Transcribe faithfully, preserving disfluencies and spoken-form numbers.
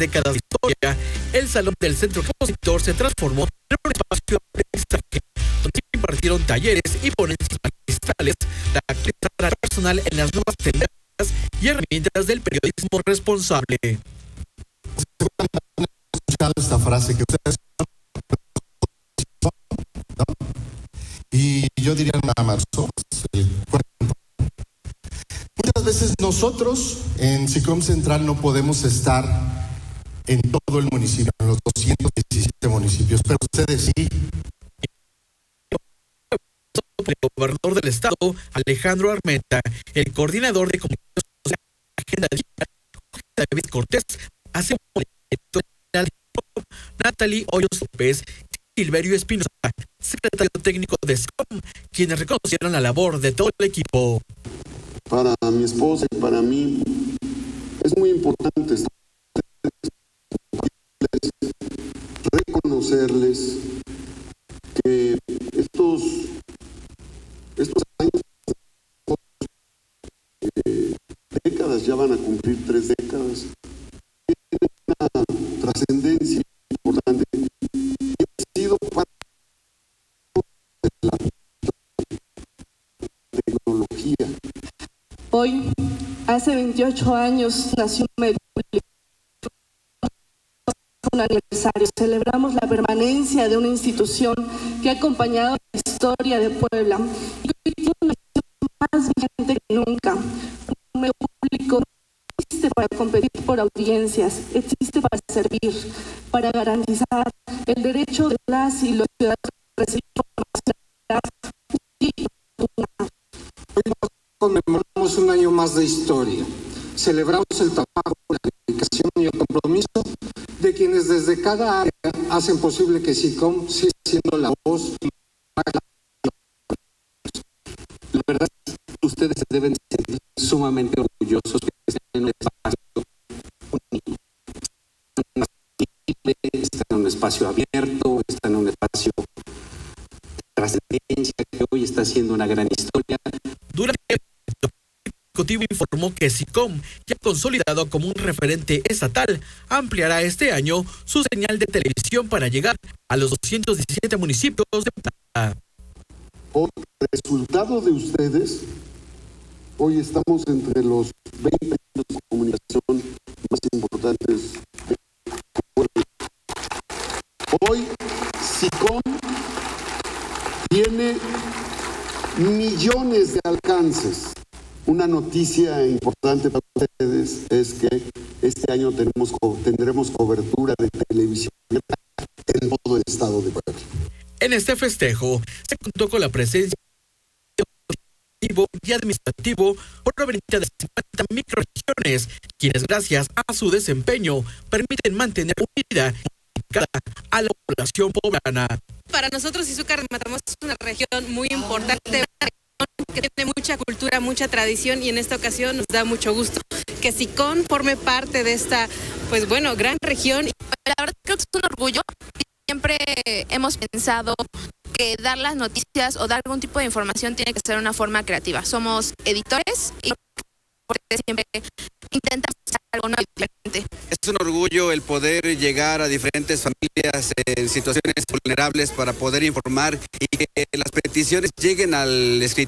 décadas de historia, el Salón del Centro Expositor se transformó en un espacio de aprendizaje donde se impartieron talleres y ponencias magistrales para actualizar personal en las nuevas tendencias y herramientas del periodismo responsable. He escuchado esta frase que ustedes, ¿no? Y yo diría nada más, el cuerpo. Muchas veces nosotros en SICOM Central no podemos estar en todo el municipio, en los doscientos diecisiete municipios, pero ustedes sí. El gobernador del estado, Alejandro Armenta, el coordinador de comunicación social de Agenda Digital, David Cortés, hace un Natalie Hoyos López, Silverio Espinosa, secretario técnico de SICOM, quienes reconocieron la labor de todo el equipo. Para mi esposa y para mí es muy importante reconocerles que estos, estos años, eh, décadas, ya van a cumplir tres décadas, tienen una trascendencia importante y ha sido parte de la tecnología. Hoy, hace veintiocho años, nació un medio público. Un aniversario. Celebramos la permanencia de una institución que ha acompañado la historia de Puebla y que hoy tiene una visión más vigente que nunca. Un medio público no existe para competir por audiencias, existe para servir, para garantizar el derecho de las y los ciudadanos a recibir información y oportuna. Conmemoramos un año más de historia. Celebramos el trabajo, la dedicación y el compromiso de quienes desde cada área hacen posible que SICOM siga siendo la voz. La verdad, ustedes se deben sentir sumamente orgullosos que estén en un espacio único. Están en un espacio abierto, están en un espacio de trascendencia que hoy está haciendo una gran historia. Durante el Ejecutivo informó que SICOM, ya consolidado como un referente estatal, ampliará este año su señal de televisión para llegar a los doscientos diecisiete municipios de Puebla. Por resultado de ustedes, hoy estamos entre los veinte medios de comunicación más importantes de Puebla. Hoy SICOM tiene millones de alcances. Una noticia importante para ustedes es que este año tenemos, tendremos cobertura de televisión en todo el estado de Puebla. En este festejo se contó con la presencia y administrativo proveniente de cincuenta microrregiones, quienes gracias a su desempeño permiten mantener unida a la población poblana. Para nosotros Izúcar de Matamoros es una región muy importante, que tiene mucha cultura, mucha tradición, y en esta ocasión nos da mucho gusto que SICOM forme parte de esta, pues bueno, gran región. La verdad creo que es un orgullo. Siempre hemos pensado que dar las noticias o dar algún tipo de información tiene que ser de una forma creativa. Somos editores y siempre intentamos hacer algo nuevo y diferente. Es un orgullo el poder llegar a diferentes familias en situaciones vulnerables para poder informar y que las peticiones lleguen al escritorio